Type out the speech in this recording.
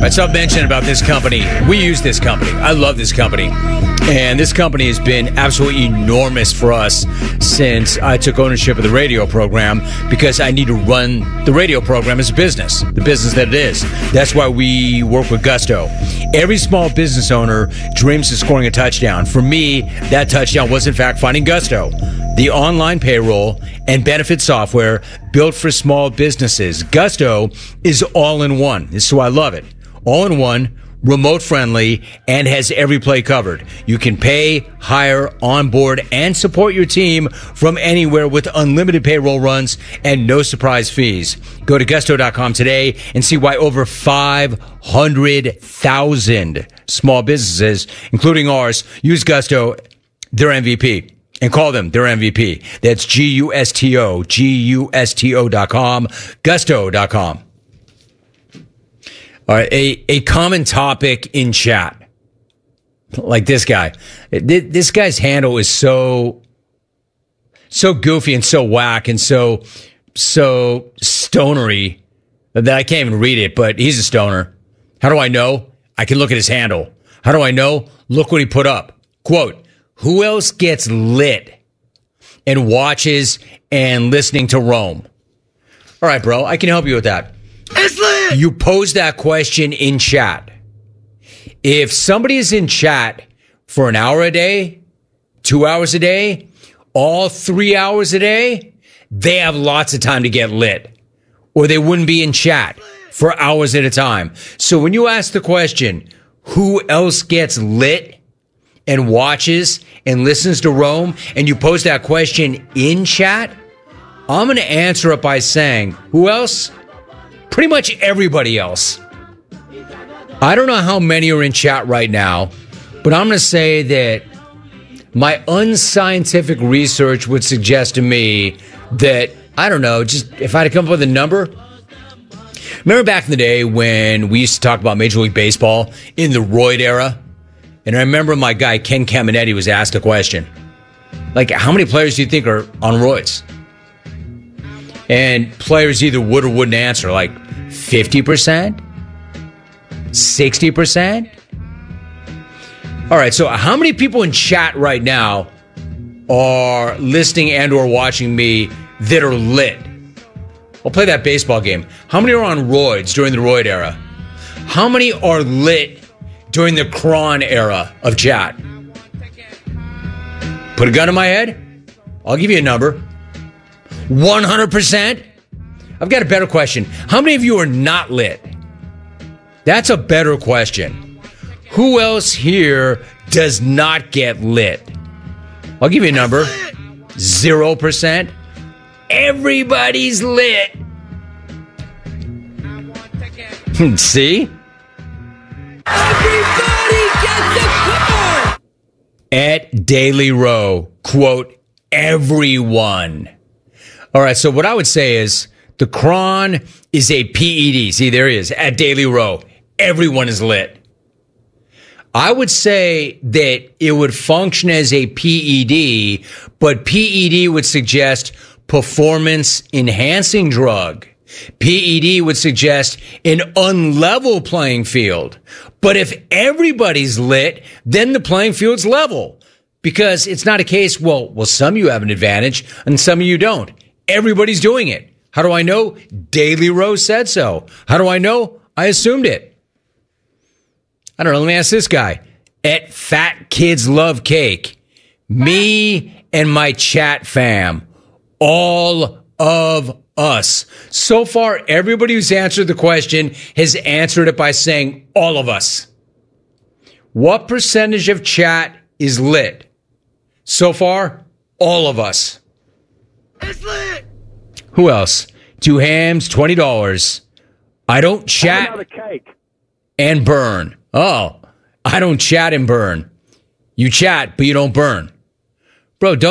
I saw mention about this company. We use this company. I love this company. And this company has been absolutely enormous for us since I took ownership of the radio program, because I need to run the radio program as a business, the business that it is. That's why we work with Gusto. Every small business owner dreams of scoring a touchdown. For me, that touchdown was in fact finding Gusto, the online payroll and benefit software built for small businesses. Gusto is all in one. This is why I love it. All in one, remote friendly, and has every play covered. You can pay, hire, onboard, and support your team from anywhere with unlimited payroll runs and no surprise fees. Go to gusto.com today and see why over 500,000 small businesses, including ours, use Gusto, their MVP. And call them their MVP. That's Gusto, Gusto.com, Gusto.com. All right, a common topic in chat, like this guy. This guy's handle is so goofy and so whack and so stonery that I can't even read it, but he's a stoner. How do I know? I can look at his handle. How do I know? Look what he put up. Quote, who else gets lit and watches and listening to Rome? All right, bro, I can help you with that. It's lit! You pose that question in chat. If somebody is in chat for an hour a day, 2 hours a day, all 3 hours a day, they have lots of time to get lit. Or they wouldn't be in chat for hours at a time. So when you ask the question, who else gets lit and watches and listens to Rome, and you pose that question in chat, I'm going to answer it by saying, who else? Pretty much everybody else. I don't know how many are in chat right now, but I'm going to say that my unscientific research would suggest to me that, I don't know, just if I had to come up with a number. Remember back in the day when we used to talk about Major League Baseball in the roid era? And I remember my guy, Ken Caminetti, was asked a question. Like, how many players do you think are on roids? And players either would or wouldn't answer, like 50%? 60%? All right, so how many people in chat right now are listening and or watching me that are lit? I'll play that baseball game. How many are on roids during the roid era? How many are lit during the Cron era of chat? Put a gun in my head? I'll give you a number. 100%? I've got a better question. How many of you are not lit? That's a better question. Who else here does not get lit? I'll give you a number. 0%. Everybody's lit. See? Everybody gets a car! At Daily Row, quote, everyone. All right, so what I would say is the Cron is a PED. See, there he is, at Daily Row. Everyone is lit. I would say that it would function as a PED, but PED would suggest performance-enhancing drug. PED would suggest an unlevel playing field. But if everybody's lit, then the playing field's level. Because it's not a case, well, some of you have an advantage and some of you don't. Everybody's doing it. How do I know? Daily Row said so. How do I know? I assumed it. I don't know. Let me ask this guy. At Fat Kids Love Cake, me and my chat fam, all of us. So far, everybody who's answered the question has answered it by saying all of us. What percentage of chat is lit? So far, all of us. It's lit! Who else? 2 hams, $20. I don't chat Another cake. and burn. Oh, I don't chat and burn. You chat, but you don't burn. Bro, don't